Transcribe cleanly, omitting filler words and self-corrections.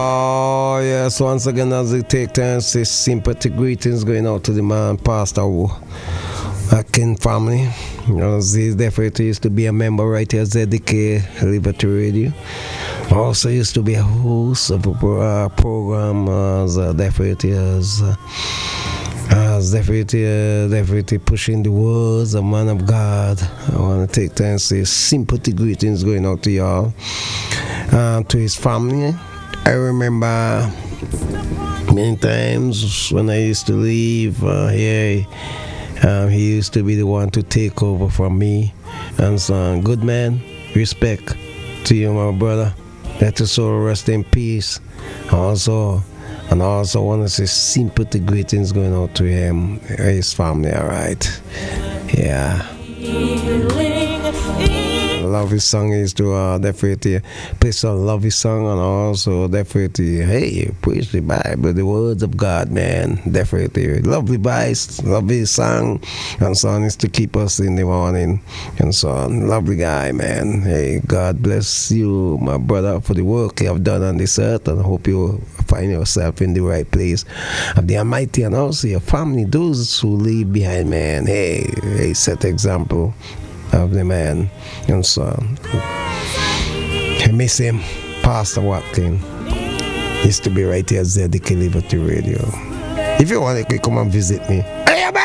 Oh, yes. Once again, as we take time to say sympathy greetings going out to the man, Pastor Wu. Akin family. You know, he definitely used to be a member right here at ZDK Liberty Radio. Also used to be a host of a program as definitely pushing the words of man of God. I want to take time to say sympathy greetings going out to y'all. To his family. I remember many times when I used to leave here, he used to be the one to take over from me. And so, good man, respect to you, my brother. Let your soul rest in peace. Also want to say sympathy greetings going out to him, his family, alright? Yeah. Love his song is to definitely play some love his song, and also definitely preach the Bible, the words of God, man. Definitely lovely Bible, lovely song, and so on is to keep us in the morning, and so on. Lovely guy, man. Hey, God bless you, my brother, for the work you have done on this earth, and I hope you find yourself in the right place of the Almighty, and also your family, those who leave behind, man. Hey, set example of the man, and so I miss him. Pastor Watkins used to be right here at ZDK Liberty Radio. If you want, you can come and visit me. Hey,